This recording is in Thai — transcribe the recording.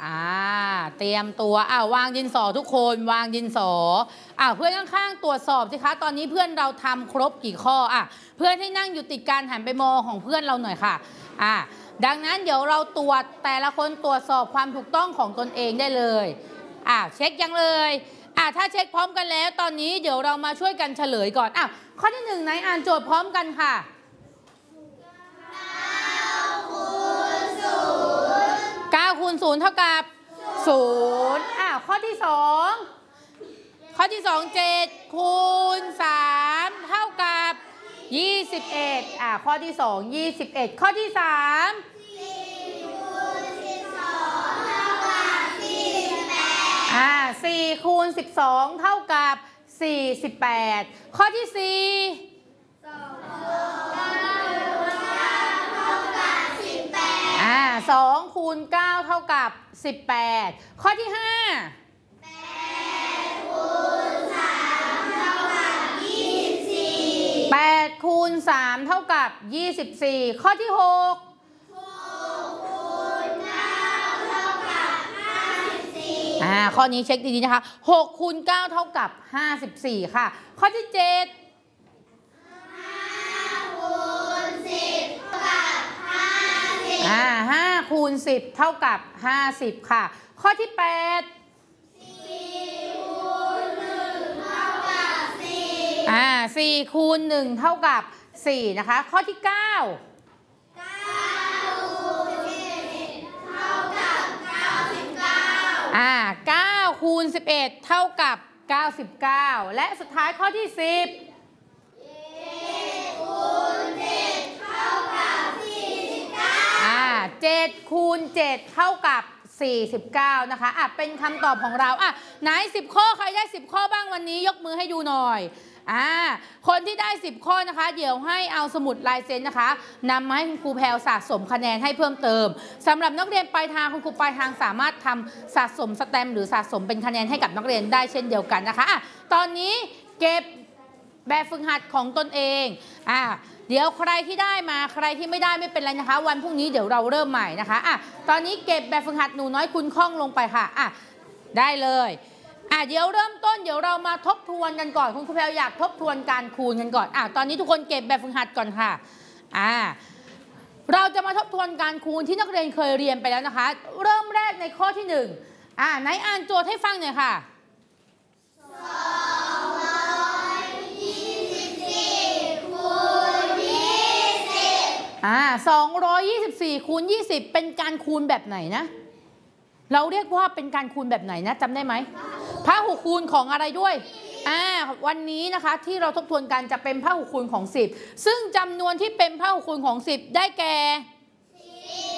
เตรียมตัววางดินสอทุกคนวางดินสอเพื่อนข้างๆตรวจสอบสิคะตอนนี้เพื่อนเราทำครบกี่ข้อเพื่อนที่นั่งอยู่ติดกันหันไปมองของเพื่อนเราหน่อยค่ะดังนั้นเดี๋ยวเราตรวจแต่ละคนตรวจสอบความถูกต้องของตนเองได้เลยเช็คยังเลยถ้าเช็คพร้อมกันแล้วตอนนี้เดี๋ยวเรามาช่วยกันเฉลยก่อนข้อที่1ไหนอ่านโจทย์พร้อมกันค่ะ9 คูณ 0 เท่ากับ0ข้อที่27 คูณ 3 เท่ากับ21ข้อที่2 21ข้อที่3 4 คูณ 12 เท่ากับ48ข้อที่4 2 คูณ 9 เท่ากับ18ข้อที่5 8 คูณ 3 เท่ากับ24ข้อที่6 ข้อนี้เช็คดีๆนะคะ6 คูณ 9 เท่ากับ54ค่ะข้อที่7 5 คูณ 10 เท่ากับ50ค่ะข้อที่8 4 คูณ 1 เท่ากับ4นะคะข้อที่9 9 คูณ 11 เท่ากับ99และสุดท้ายข้อที่10 7 คูณ 7 เท่ากับ49นะคะเป็นคำตอบของเราไหน10ข้อใครได้10ข้อบ้างวันนี้ยกมือให้ดูหน่อยคนที่ได้10ข้อนะคะเดี๋ยวให้เอาสมุดลายเซ็นนะคะนำมาให้คุณครูแพรวสะสมคะแนนให้เพิ่มเติมสำหรับนักเรียนปลายทางคุณครูปลายทางสามารถทำสะสมสแตมป์หรือสะสมเป็นคะแนนให้กับนักเรียนได้เช่นเดียวกันนะคะตอนนี้เก็บแบบฝึกหัดของตนเองเดี๋ยวใครที่ได้มาใครที่ไม่ได้ไม่เป็นไรนะคะวันพรุ่งนี้เดี๋ยวเราเริ่มใหม่นะคะตอนนี้เก็บแบบฝึกหัดหนูน้อยคุณคล่องลงไปค่ะได้เลยเดี๋ยวเริ่มต้นเดี๋ยวเรามาทบทวนกันก่อนคุณครูแพรวอยากทบทวนการคูณกันก่อนตอนนี้ทุกคนเก็บแบบฝึกหัดก่อนค่ะเราจะมาทบทวนการคูณที่นักเรียนเคยเรียนไปแล้วนะคะเริ่มแรกในข้อที่1ไหนอ่านโจทย์ให้ฟังหน่อยค่ะ224 คูณ 20เป็นการคูณแบบไหนนะเราเรียกว่าเป็นการคูณแบบไหนนะจำได้ไหมพหุคูณของอะไรด้วยวันนี้นะคะที่เราทบทวนกันจะเป็นพหุคูณของ10ซึ่งจำนวนที่เป็นพหุคูณของ10ได้แก่